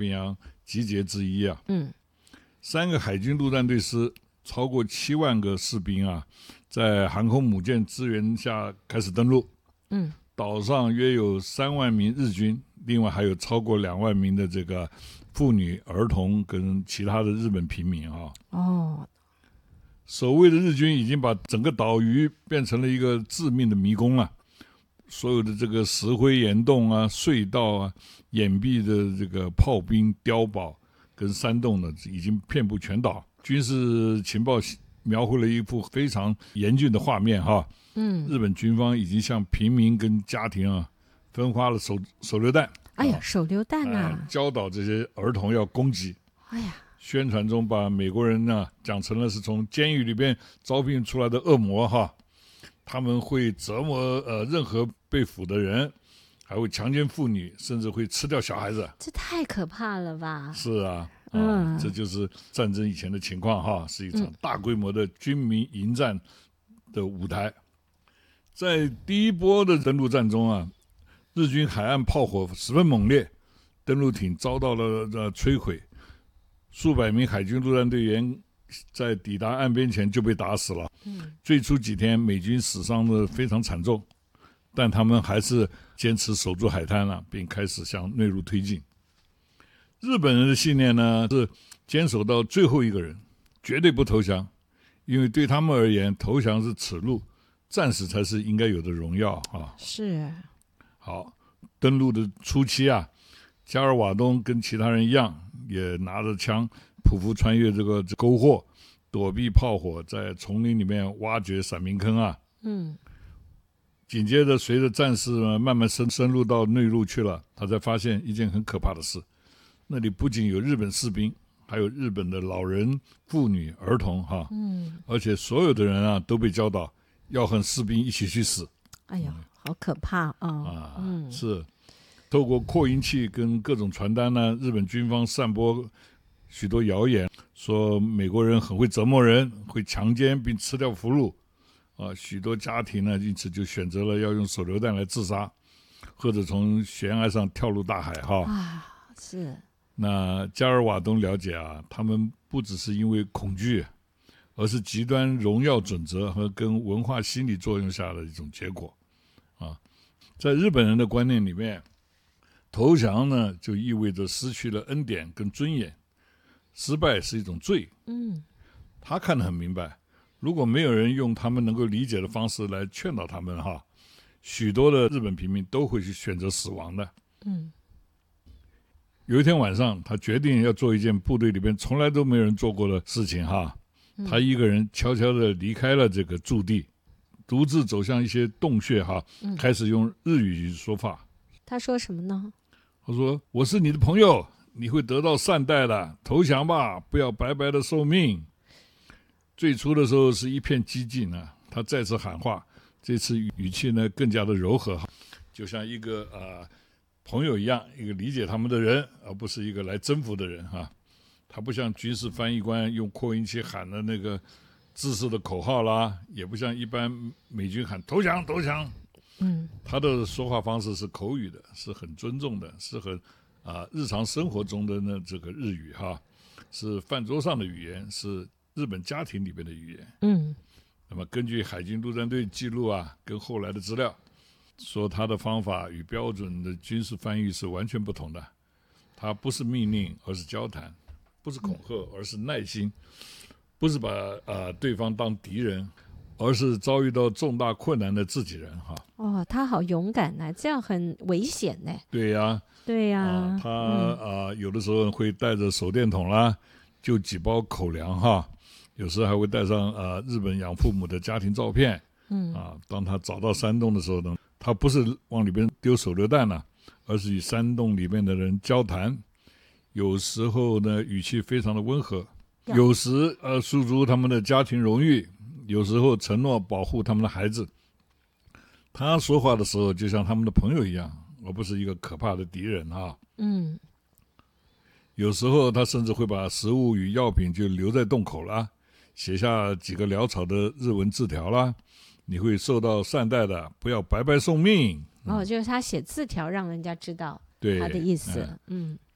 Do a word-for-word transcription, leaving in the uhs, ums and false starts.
平洋集结之一啊。 嗯， 三个海军陆战队师，超过七万个士兵啊，在航空母舰支援下开始登陆。 嗯， 岛上约有三万名日军，另外还有超过两万名的这个妇女、儿童跟其他的日本平民啊。 哦， 守卫的日军已经把整个岛屿变成了一个致命的迷宫了。所有的这个石灰岩洞啊、隧道啊、掩蔽的这个炮兵、碉堡跟山洞呢，已经遍布全岛。军事情报描绘了一幅非常严峻的画面哈。 嗯， 日本军方已经向平民跟家庭啊分发了手手榴弹。 哎呀，手榴弹啊、 呃！教导这些儿童要攻击。 哎呀， 宣传中把美国人呢讲成了是从监狱里边招聘出来的恶魔哈。他们会折磨呃任何被俘的人，还会强奸妇女，甚至会吃掉小孩子。 这太可怕了吧？ 是啊， 嗯， 啊这就是战争以前的情况哈，是一场大规模的军民营战的舞台。在第一波的登陆战中啊，日军海岸炮火十分猛烈，登陆艇遭到了呃摧毁，数百名海军陆战队员在抵达岸边前就被打死了。 嗯， 最初几天美军死伤的非常惨重，但他们还是坚持守住海滩了，并开始向内陆推进。日本人的信念呢是坚守到最后一个人，绝对不投降，因为对他们而言，投降是耻辱，战士才是应该有的荣耀啊。 是。 好，登陆的初期啊，加尔瓦东跟其他人一样，也拿着枪匍匐穿越这个沟壑，躲避炮火，在丛林里面挖掘闪明坑啊。 嗯， 紧接着随着战士慢慢深深入到内陆去了，他才发现一件很可怕的事，那里不仅有日本士兵，还有日本的老人、妇女、儿童哈。 嗯， 而且所有的人啊都被教导要和士兵一起去死。 哎呀，好可怕啊！ 啊， 嗯， 是透过扩音器跟各种传单呢，日本军方散播许多谣言，说美国人很会折磨人，会强奸并吃掉俘虏啊。许多家庭呢，因此就选择了要用手榴弹来自杀，或者从悬崖上跳入大海哈。 啊，是。 那加尔瓦东了解啊，他们不只是因为恐惧，而是极端荣耀准则和跟文化心理作用下的一种结果啊。在日本人的观念里面，投降呢就意味着失去了恩典跟尊严，失败是一种罪。 嗯， 他看得很明白，如果没有人用他们能够理解的方式来劝导他们哈，许多的日本平民都会去选择死亡的。 嗯， 有一天晚上，他决定要做一件部队里边从来都没有人做过的事情哈。他一个人悄悄地离开了这个驻地，独自走向一些洞穴哈，开始用日语说话。 他说什么呢？ 他说：“我是你的朋友，你会得到善待的，投降吧，不要白白的受命。”最初的时候是一片激进啊，他再次喊话，这次语气呢更加的柔和，就像一个呃朋友一样，一个理解他们的人，而不是一个来征服的人哈。他不像军事翻译官用扩音器喊的那个制式的口号啦，也不像一般美军喊投降投降。 嗯， 他的说话方式是口语的，是很尊重的，是很啊、呃、日常生活中的呢这个日语哈，是饭桌上的语言，是日本家庭里面的语言。 嗯， 那么根据海军陆战队记录啊，跟后来的资料说，他的方法与标准的军事翻译是完全不同的。他不是命令，而是交谈；不是恐吓，而是耐心；不是把呃对方当敌人，而是遭遇到重大困难的自己人哈。 哦，他好勇敢呐、啊，这样很危险呢。 对呀， 对呀、 啊，他啊、 嗯呃、有的时候会带着手电筒啦，就几包口粮哈，有时还会带上呃日本养父母的家庭照片。 嗯啊，当他找到山洞的时候呢，他不是往里边丢手榴弹了，而是与山洞里面的人交谈。有时候呢，语气非常的温和，有时呃诉诸他们的家庭荣誉，有时候承诺保护他们的孩子。他说话的时候就像他们的朋友一样，而不是一个可怕的敌人啊。 嗯， 有时候他甚至会把食物与药品就留在洞口啦，写下几个潦草的日文字条啦，你会受到善待的，不要白白送命。 哦，就是他写字条让人家知道对他的意思。 嗯嗯，